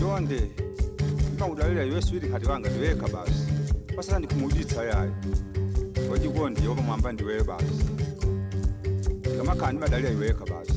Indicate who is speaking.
Speaker 1: Jonde ngikudlalela yeswidi khathi kanga ndiweka basi basala ndikhumulitsa yayo wajikonde yoba mwamba ndiwe basi ngamakhani badlalela iweka basi